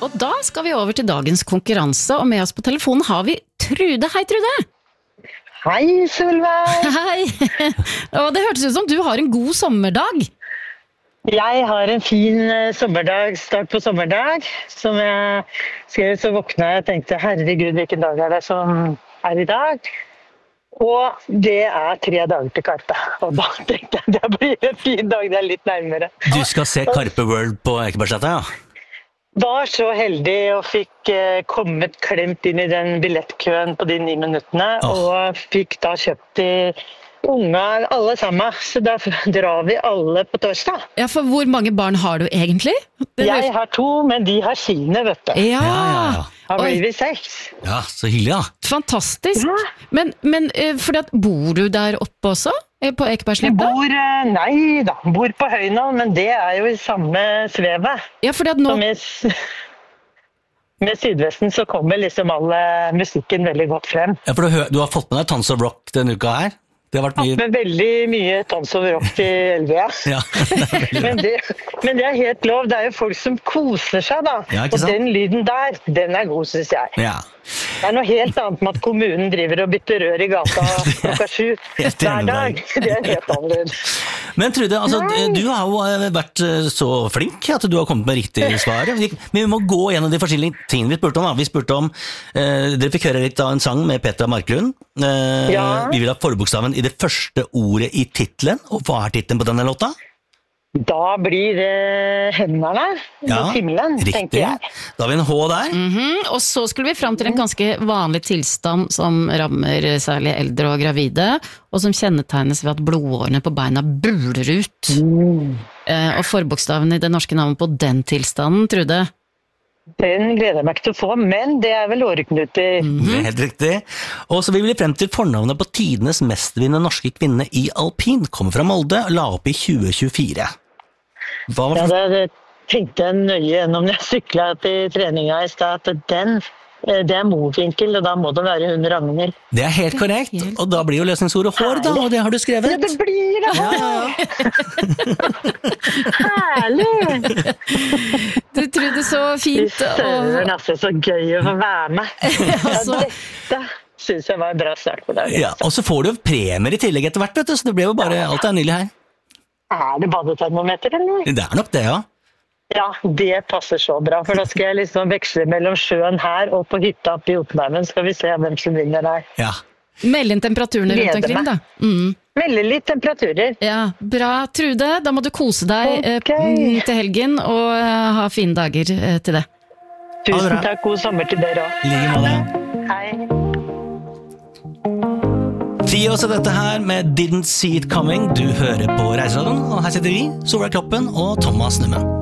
Og da skal vi over til dagens konkurranse, og med oss på telefonen har vi Trude. Hei, Trude! Hei, Solveig! Hei! Og det hørtes ut som du har en god sommerdag. Jeg har en fin sommerdag, start på sommerdag, som jeg skrev, så våkna jeg og tenkte, herregud, hvilken dag er det som er i dag? Og det er 3 dager til Karpe, og da tenkte jeg, det blir en fin dag, det er litt nærmere. Du skal se Karpe World på Ekebergsletta, ja? Var så heldig og fikk kommet klemt inn i den billettkøen på de 9 minuttene, og fikk da kjøpt de unger alle sammen, så da drar vi alle på torsdag. Ja, for hvor mange barn har du egentlig? Jeg har 2, men de har sine, vet du. Ja. Da blir vi 6. Ja, så hyggelig da. Fantastisk. Ja. Men fordi at, bor du der oppe også? På Ekebergsletta? Nei da, bor på Høynald, men det er jo i samme svevet. Ja, fordi at nå... Med Sydvesten så kommer liksom all musikken veldig godt frem. Ja, for du har fått med deg Tons of Rock denne uka her? Det har vært mye... Med veldig mye Tons of Rock til Elvia. Ja, men det er helt lov, det er jo folk som koser seg da. Ja, ikke sant? Og den lyden der, den er god, synes jeg. Ja. Det er noe helt annet med at kommunen driver og bytter rør i gata klokka 7 hver dag. Det er helt annerledes. Men Trude, altså, du har jo vært så flink at du har kommet med riktig svar. Men vi må gå gjennom de forskjellige tingene vi spurte om. Vi spurte om, dere fikk høre litt av en sang med Petra Marklund. Vi vil ha forbokstaven i det første ordet i titlen. Og hva er titlen på denne låta? Da blir det hendene mot himmelen, tenker jeg. Da har vi en H der. Og så skulle vi frem til en ganske vanlig tilstand som rammer særlig eldre og gravide, og som kjennetegnes ved at blodårene på beina buler ut. Og forbokstaven i det norske navnet på den tilstanden, Trude? Den gleder jeg meg ikke til å få, men det er vel åreknuter. Det er helt riktig. Og så vil vi frem til fornavnet på tidenes mestvinnende norske kvinne i alpin. Kommer fra Molde og la opp i 2024. Det tenkte jeg nøye gjennom når jeg syklet til treninga i sted, at det er movinkel, og da må det være hun Ragnhild. Det er helt korrekt, og da blir jo løsningsordet hår da, og det har du skrevet. Ja, det blir det! Herlig! Du Trude, så fint. Søren, altså, så gøy å få være med. Dette synes jeg var en bra start på dagen. Ja, og så får du jo premier i tillegg etter hvert, vet du, så det blir jo bare, alt er nylig her. Er det badetermometer eller noe? Det er nok det, ja. Ja, det passer så bra, for da skal jeg liksom veksle mellom sjøen her og på hytta oppe i Jotunheimen, skal vi se hvem som vinner der. Ja. Meld inn temperaturene rundt omkring, da. Melde litt temperaturer. Ja, bra. Trude, da må du kose deg til helgen, og ha fine dager til det. Tusen takk, god sommer til dere også. Like med det. Hei. Fri også dette her med Didn't See It Coming. Du hører på Reiseradioen, og her sitter vi, Solveig Kloppen og Thomas Numme.